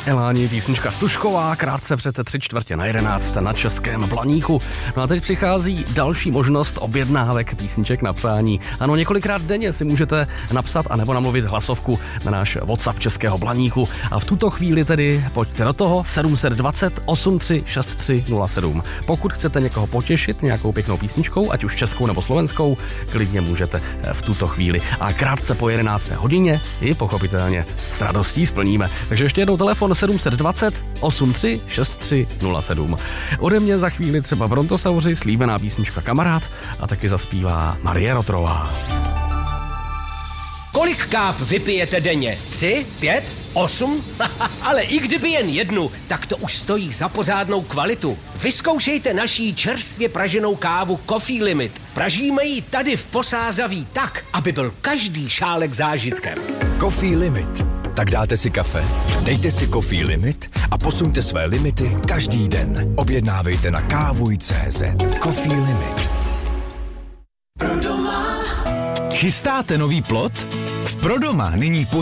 Eláni, písnička Stužková, krátce před 11:45 na Českém Blaníku. No a teď přichází další možnost objednávek písniček na přání. Ano, několikrát denně si můžete napsat anebo namluvit hlasovku na náš WhatsApp Českého Blaníku. A v tuto chvíli tedy pojďte do toho 720 83 63 07. Pokud chcete někoho potěšit nějakou pěknou písničkou, ať už českou nebo slovenskou, klidně můžete v tuto chvíli. A krátce po 11. hodině ji pochopitelně s radostí splníme. Takže ještě jednou telefon 720 83 63 07. Ode mě za chvíli třeba Brontosauři, slíbená písnička Kamarád a taky zaspívá Marie Rotrová. Kolik káv vypijete denně? 3, 5, 8? Ale i kdyby jen jednu, tak to už stojí za pořádnou kvalitu. Vyzkoušejte naší čerstvě praženou kávu Coffee Limit. Pražíme ji tady v Posázaví tak, aby byl každý šálek zážitkem. Coffee Limit. Tak dáte si kafe, dejte si Coffee Limit a posuňte své limity každý den. Objednávejte na kávuj.cz. Coffee Limit. Chystáte nový plot? V Prodoma nyní